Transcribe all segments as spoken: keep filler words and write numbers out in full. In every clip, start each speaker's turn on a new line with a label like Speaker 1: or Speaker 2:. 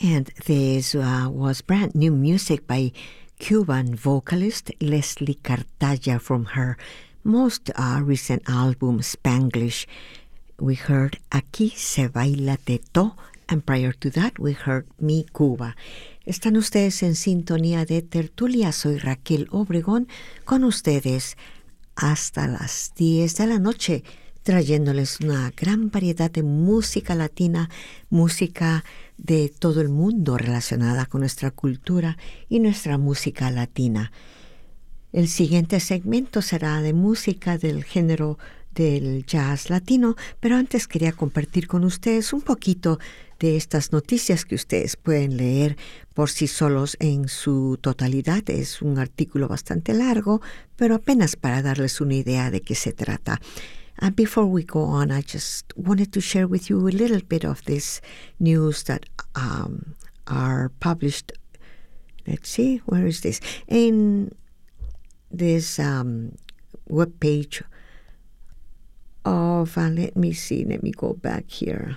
Speaker 1: And this uh, was brand new music by Cuban vocalist Leslie Cartaya from her most uh, recent album, Spanglish. We heard Aquí se baila teto, and prior to that we heard Mi Cuba. Están ustedes en sintonía de Tertulia. Soy Raquel Obregón, con ustedes hasta las diez de la noche, trayéndoles una gran variedad de música latina, música de todo el mundo relacionada con nuestra cultura y nuestra música latina. El siguiente segmento será de música del género del jazz latino, pero antes quería compartir con ustedes un poquito de estas noticias que ustedes pueden leer por sí solos en su totalidad. Es un artículo bastante largo, pero apenas para darles una idea de qué se trata. And before we go on, I just wanted to share with you a little bit of this news that um, are published. Let's see, where is this? In this um, webpage of, uh, let me see, let me go back here.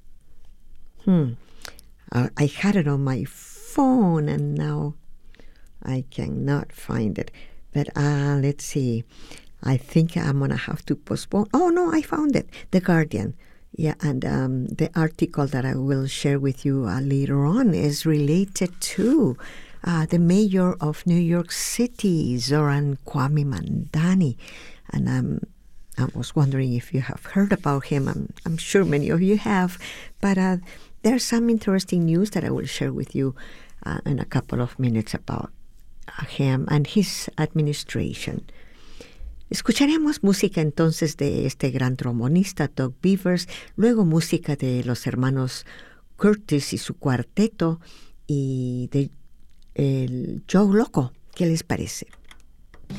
Speaker 1: Hmm. Uh, I had it on my phone and now I cannot find it. But uh, let's see. I think I'm going to have to postpone. Oh, no, I found it. The Guardian. Yeah, and um, the article that I will share with you uh, later on is related to uh, the mayor of New York City, Zoran Kwame Mandani. And um, I was wondering if you have heard about him. I'm, I'm sure many of you have. But uh, there's some interesting news that I will share with you uh, in a couple of minutes about uh, him and his administration. Escucharemos música entonces de este gran trombonista Doug Beavers, luego música de los hermanos Curtis y su cuarteto y de el Joe Loco. ¿Qué les parece?